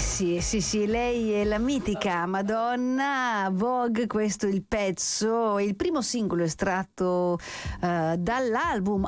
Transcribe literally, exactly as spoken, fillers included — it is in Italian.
sì, sì, sì, lei è la mitica Madonna. Vogue, questo è il pezzo, il primo singolo estratto uh, dall'album